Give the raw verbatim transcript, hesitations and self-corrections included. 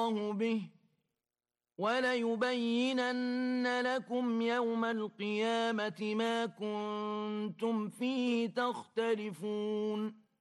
الله به وليبينن لكم يوم القيامة ما كنتم فيه تختلفون